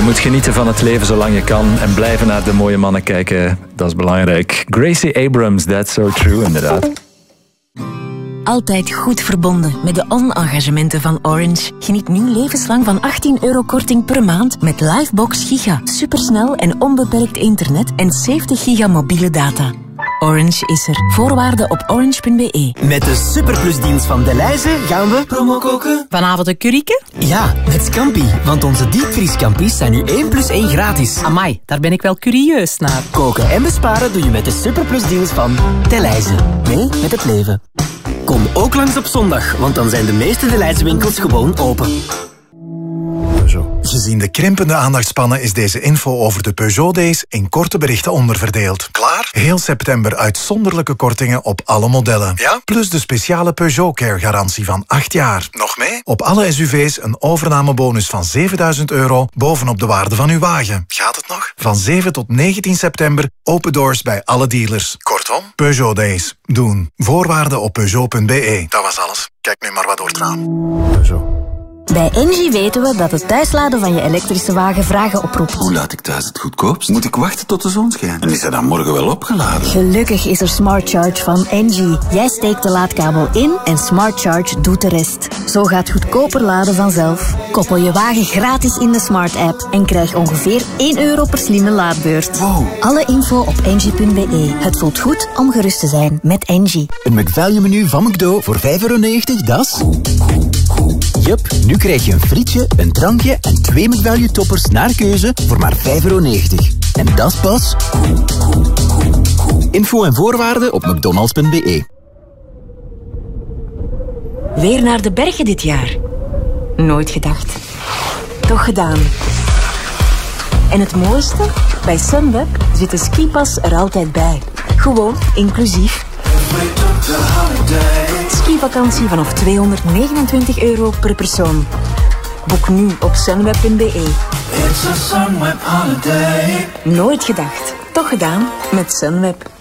moet genieten van het leven zolang je kan en blijven naar de mooie mannen kijken. Dat is belangrijk. Gracie Abrams, That's So True, inderdaad. Altijd goed verbonden met de on-engagementen van Orange. Geniet nu levenslang van €18 korting per maand met Livebox Giga. Supersnel en onbeperkt internet en 70 giga mobiele data. Orange is er. Voorwaarden op orange.be. Met de superplusdienst van Delhaize gaan we promo koken. Vanavond een curryke? Ja, met Scampi. Want onze diepvriescampis zijn nu 1 + 1 gratis. Amai, daar ben ik wel curieus naar. Koken en besparen doe je met de superplusdienst van Delhaize. Mee met het leven. Kom ook langs op zondag, want dan zijn de meeste Delhaize winkels gewoon open. Gezien de krimpende aandachtspannen is deze info over de Peugeot Days in korte berichten onderverdeeld. Klaar? Heel september uitzonderlijke kortingen op alle modellen. Ja? Plus de speciale Peugeot Care garantie van 8 jaar. Nog mee? Op alle SUV's een overnamebonus van €7.000 bovenop de waarde van uw wagen. Gaat het nog? Van 7 tot 19 september open doors bij alle dealers. Kortom, Peugeot Days. Doen. Voorwaarden op Peugeot.be. Dat was alles. Kijk nu maar wat door het raam. Peugeot. Bij Engie weten we dat het thuisladen van je elektrische wagen vragen oproept. Hoe laat ik thuis het goedkoopst? Moet ik wachten tot de zon schijnt? En is hij dan morgen wel opgeladen? Gelukkig is er Smart Charge van Engie. Jij steekt de laadkabel in en Smart Charge doet de rest. Zo gaat goedkoper laden vanzelf. Koppel je wagen gratis in de Smart app en krijg ongeveer €1 per slimme laadbeurt. Wow. Alle info op engie.be. Het voelt goed om gerust te zijn met Engie. Een McValue menu van McDo voor €5,90, dat is... Jup, nu krijg je een frietje, een drankje en 2 McValue toppers naar keuze voor maar €5,90. En dat is pas... Info en voorwaarden op mcdonalds.be. Weer naar de bergen dit jaar. Nooit gedacht. Toch gedaan. En het mooiste? Bij Sunweb zit de skipas er altijd bij. Gewoon inclusief. Skivakantie vanaf €229 per persoon. Boek nu op sunweb.be. Nooit gedacht. Toch gedaan met Sunweb.